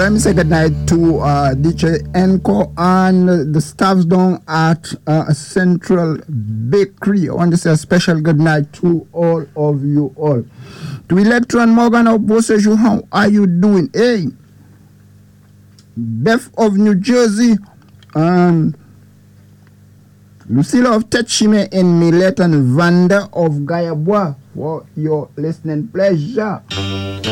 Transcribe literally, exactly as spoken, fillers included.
let me say good night to uh, D J Enco and the staffs down at uh, Central Bakery. I want to say a special good night to all of you all. To Electron Morgan of Boseju, how are you doing? Hey, Beth of New Jersey and Lucilla of Techime in Millet and Vanda of Gayabwa for your listening pleasure.